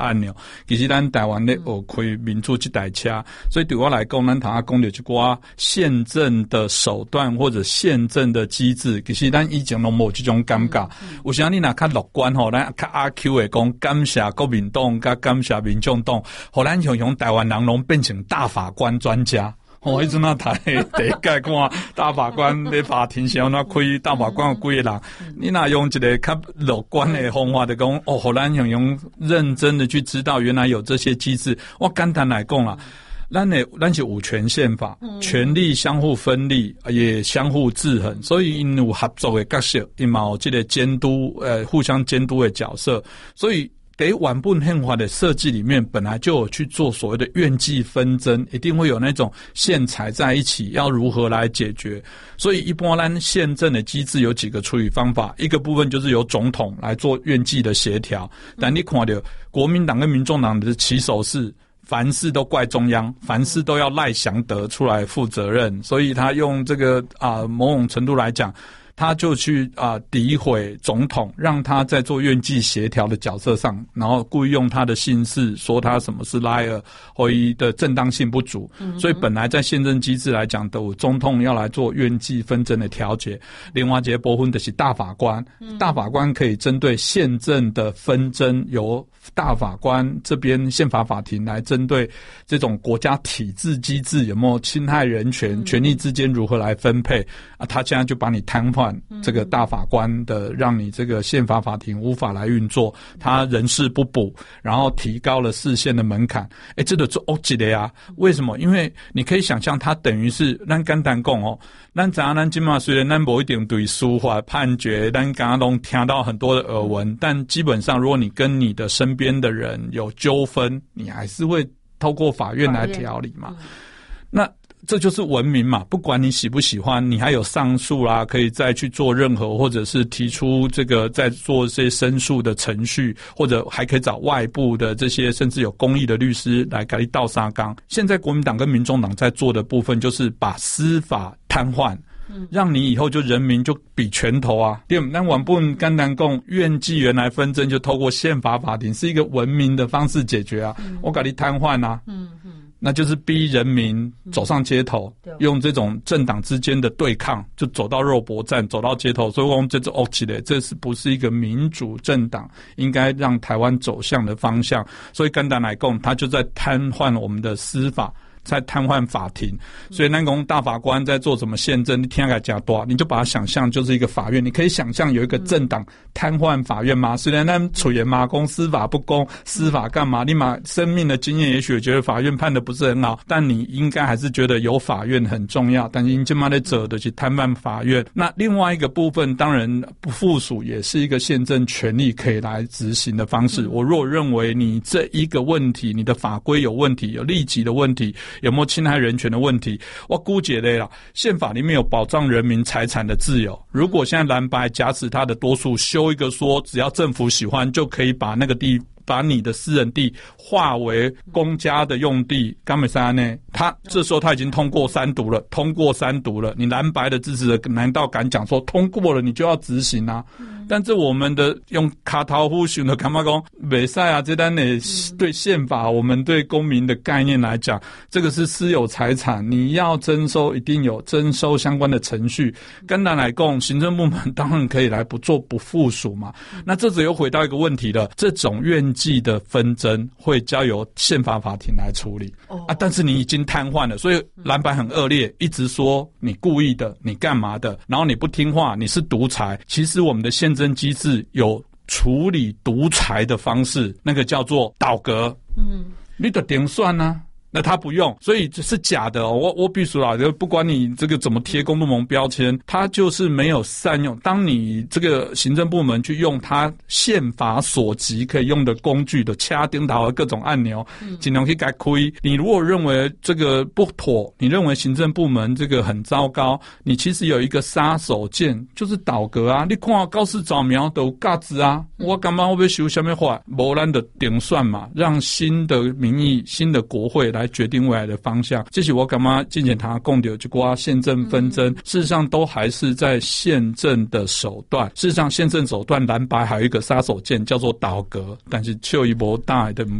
按钮，其实咱台湾咧学开民主这台车，所以对我来讲，咱头下讲到一寡宪政的手段或者宪政的机制，其实咱以前拢无这种感觉。有时候你若较乐观吼，咱较阿 Q 的讲感谢国民党，甲感谢民众党，互咱像台湾人拢变成大法官专家。迄阵啊，第一届看大法官在法庭上那开大法官有几个人，你若用一个较乐观的方法就讲，互咱用认真的去知道原来有这些机制。我简单来讲啦，咱是五权宪法，权力相互分立，也相互制衡，所以因有合作的角色，因嘛有这个监督，互相监督的角色，所以。在原本宪法的设计里面，本来就有去做所谓的院际纷争，一定会有那种宪财在一起，要如何来解决。所以一般咱宪政的机制有几个处理方法，一个部分就是由总统来做院际的协调，但你看到国民党跟民众党的起手式，凡事都怪中央，凡事都要赖祥德出来负责任，所以他用这个某种程度来讲。他就去诋毁总统，让他在做院际协调的角色上，然后故意用他的姓氏说他什么是 liar， 或者的正当性不足。所以本来在宪政机制来讲，都有总统要来做院际纷争的调解。另外一个部分就是大法官，大法官可以针对宪政的纷争，由大法官这边宪法法庭来针对这种国家体制机制有没有侵害人权，权力之间如何来分配他现在就把你瘫痪。这个大法官的让你这个宪法法庭无法来运作，他人事不补，然后提高了释宪的门槛。这个做一个啊，为什么？因为你可以想象，他等于是咱简单讲咱知影咱今嘛虽然咱无一定对司法判决，咱刚刚都听到很多的耳闻，但基本上如果你跟你的身边的人有纠纷，你还是会透过法院来调理嘛。那这就是文明嘛，不管你喜不喜欢，你还有上诉啦，可以再去做任何，或者是提出这个再做这些申诉的程序，或者还可以找外部的这些甚至有公益的律师来给你倒沙缸。现在国民党跟民众党在做的部分就是把司法瘫痪，让你以后就人民就比拳头啊，对，那原本简单讲，院际原来纷争就透过宪法法庭是一个文明的方式解决啊，我给你瘫痪啊，那就是逼人民走上街头，用这种政党之间的对抗，就走到肉搏战，走到街头。所以我们这是起来，这是不是一个民主政党应该让台湾走向的方向？所以简单来讲，他就在瘫痪我们的司法。在瘫痪法庭，所以那种大法官在做什么宪政，你听起来加多，你就把它想象就是一个法院。你可以想象有一个政党瘫痪法院吗？虽然他们处言嘛，公司法不公，司法干嘛？你把生命的经验，也许觉得法院判的不是很好，但你应该还是觉得有法院很重要。但是你这么的走的去瘫痪法院，那另外一个部分，当然不附属也是一个宪政权利可以来执行的方式。我若认为你这一个问题，你的法规有问题，有立即的问题。有没有侵害人权的问题？我估计的啦，宪法里面有保障人民财产的自由。如果现在蓝白假使他的多数修一个说，只要政府喜欢就可以把那个地。把你的私人地划为公家的用地，干美山呢？他这时候他已经通过三读了，你蓝白的支持者难道敢讲说通过了你就要执行啊？但是我们的用卡头呼选的干嘛讲没赛啊？这单的对宪法，我们对公民的概念来讲，这个是私有财产，你要征收一定有征收相关的程序。跟咱来讲，行政部门当然可以来不做不附属嘛。那这只又回到一个问题了，这种院际的纷争会交由宪法法庭来处理但是你已经瘫痪了，所以蓝白很恶劣，一直说你故意的，你干嘛的，然后你不听话，你是独裁。其实我们的宪政机制有处理独裁的方式，那个叫做倒阁，你的点算啊。那他不用，所以这是假的我必须啦，不管你这个怎么贴公部门标签，他就是没有善用。当你这个行政部门去用他宪法所及可以用的工具的掐顶头的各种按钮，尽量去改亏。你如果认为这个不妥，你认为行政部门这个很糟糕，你其实有一个杀手锏，就是倒阁啊。你看高市早苗都有价值啊，我干嘛我要修什么法？没咱的点算嘛，让新的民意、新的国会来来决定未来的方向。这是我感觉之前他讲到一寡宪政纷争，事实上都还是在宪政的手段。事实上宪政手段蓝白还有一个杀手锏叫做倒阁，但是笑伊无大的